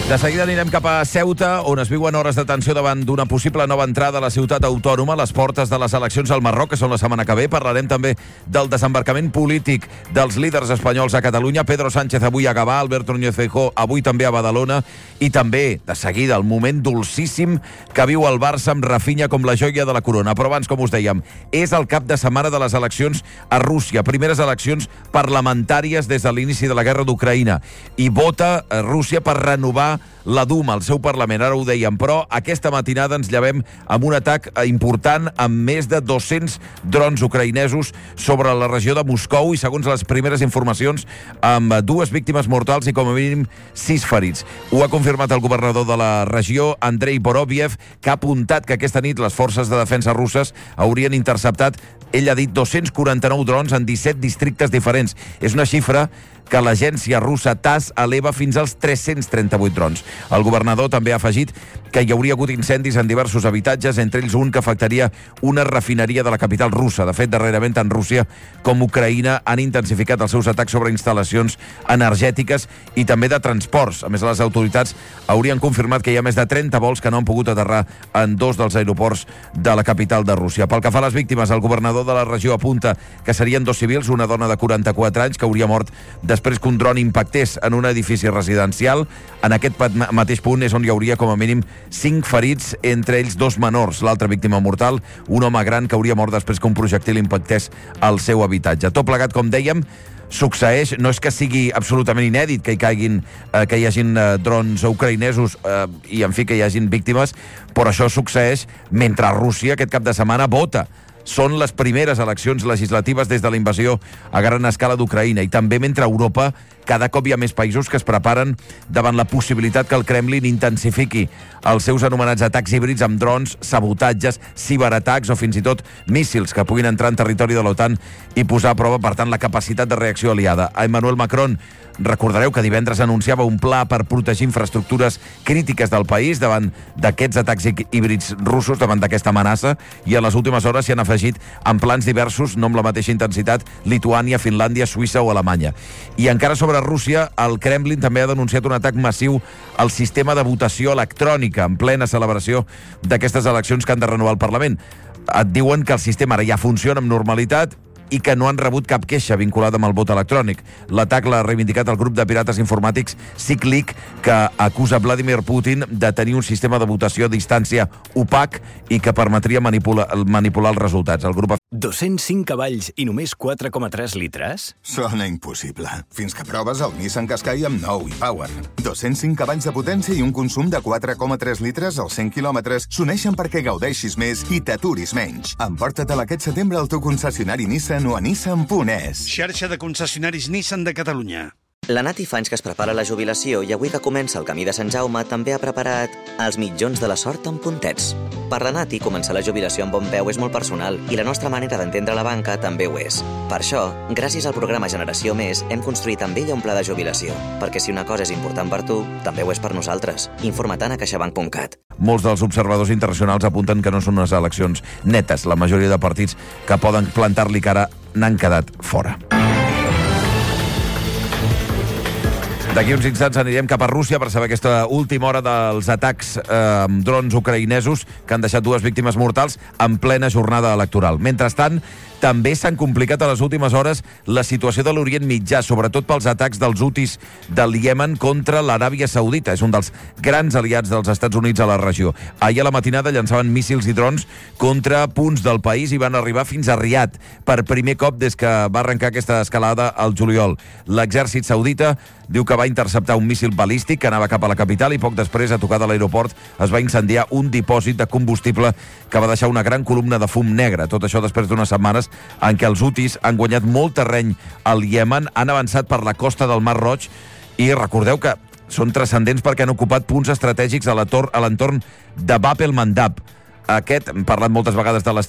De seguida anirem cap a Ceuta, on es viuen hores de tensió davant d'una possible nova entrada a la ciutat autònoma, a les portes de les eleccions al Marroc, que són la setmana que ve. Parlarem també del desembarcament polític dels líders espanyols a Catalunya. Pedro Sánchez avui a Gavà, Alberto Núñez Feijóo avui també a Badalona, i també, de seguida, el moment dolcíssim que viu el Barça amb Rafinha com la joia de la corona. Però abans, com us dèiem, és el cap de setmana de les eleccions a Rússia. Primeres eleccions parlamentàries des de l'inici de la guerra d'Ucraïna. I vota Rússia per renovar la Duma, el seu Parlament. Ara ho dèiem, però aquesta matinada ens llevem amb un atac important amb més de 200 drons ucraïnesos sobre la regió de Moscou i, segons les primeres informacions, amb 2 víctimes mortals i com a mínim 6 ferits. Ho ha confirmat el governador de la regió, Andrei Boroviev, que ha apuntat que aquesta nit les forces de defensa russes haurien interceptat, ell ha dit, 249 drons en 17 districtes diferents. És una xifra que l'agència russa TASS eleva fins als 338 drons. El governador també ha afegit que hi hauria hagut incendis en diversos habitatges, entre ells un que afectaria una refineria de la capital russa. De fet, darrerament tant Rússia com Ucraïna han intensificat els seus atacs sobre instal·lacions energètiques i també de transports. A més, les autoritats haurien confirmat que hi ha més de 30 vols que no han pogut aterrar en 2 dels aeroports de la capital de Rússia. Pel que fa a les víctimes, el governador de la regió apunta que serien 2 civils, una dona de 44 anys que hauria mort després que un dron impactés en un edifici residencial. En aquest mateix punt és on hi hauria com a mínim 5 ferits, entre ells 2 menors. L'altra víctima mortal, un home gran que hauria mort després que un projectil impactés al seu habitatge. Tot plegat, com dèiem, succeeix, no és que sigui absolutament inèdit que hi hagin drons ucraïnesos i, en fi, que hi hagin víctimes, però això succeeix mentre Rússia aquest cap de setmana vota. Són les primeres eleccions legislatives des de la invasió a gran escala d'Ucraïna, i també mentre a Europa cada cop hi ha més països que es preparen davant la possibilitat que el Kremlin intensifiqui els seus anomenats atacs híbrids amb drons, sabotatges, ciberatacs o fins i tot míssils que puguin entrar en territori de l'OTAN i posar a prova, per tant, la capacitat de reacció aliada. Emmanuel Macron, recordareu que divendres anunciava un pla per protegir infraestructures crítiques del país davant d'aquests atacs híbrids russos, davant d'aquesta amenaça, i a les últimes hores s'hi han afegit en plans diversos, no amb la mateixa intensitat, Lituània, Finlàndia, Suïssa o Alemanya. I encara sobre Rússia, el Kremlin també ha denunciat un atac massiu al sistema de votació electrònica en plena celebració d'aquestes eleccions que han de renovar el Parlament. Et diuen que el sistema ara ja funciona amb normalitat i que no han rebut cap queixa vinculada amb el vot electrònic. L'atac l'ha reivindicat el grup de pirates informàtics Cyclic, que acusa Vladimir Putin de tenir un sistema de votació a distància opac i que permetria manipular els resultats. El grup 205 cavalls i només 4,3 litres? Sona impossible. Fins que proves el Nissan Qashqai amb nou e-Power. 205 cavalls de potència i un consum de 4,3 litres als 100 quilòmetres s'uneixen perquè gaudeixis més i t'aturis menys. Emporta-te'l aquest setembre al teu concessionari Nissan o a nissan.es. Xarxa de concessionaris Nissan de Catalunya. La Nati fa anys que es prepara la jubilació i avui que comença el camí de Sant Jaume també ha preparat els mitjons de la sort amb puntets. Per la Nati, començar la jubilació amb bon peu és molt personal i la nostra manera d'entendre la banca també ho és. Per això, gràcies al programa Generació Més, hem construït amb ella un pla de jubilació, perquè si una cosa és important per tu, també ho és per nosaltres. Informa-te'n a caixabank.cat. Molts dels observadors internacionals apunten que no són unes eleccions netes. La majoria de partits que poden plantar-li cara n'han quedat fora. D'aquí uns instants anirem cap a Rússia per saber aquesta última hora dels atacs amb drons ucraïnesos que han deixat 2 víctimes mortals en plena jornada electoral. Mentrestant, també s'han complicat a les últimes hores la situació de l'Orient Mitjà, sobretot pels atacs dels Houthis del Iemen contra l'Aràbia Saudita. És un dels grans aliats dels Estats Units a la regió. Ahir a la matinada llançaven míssils i drons contra punts del país i van arribar fins a Riad, per primer cop des que va arrencar aquesta escalada al juliol. L'exèrcit saudita diu que va interceptar un míssil balístic que anava cap a la capital i poc després, a tocar de l'aeroport, es va incendiar un dipòsit de combustible que va deixar una gran columna de fum negre. Tot això després d'unes setmanes en què els Houthis han guanyat molt terreny al Iemen, han avançat per la costa del Mar Roig i recordeu que són transcendents perquè han ocupat punts estratègics a l'entorn de Bab el Mandab. Aquest, hem parlat moltes vegades de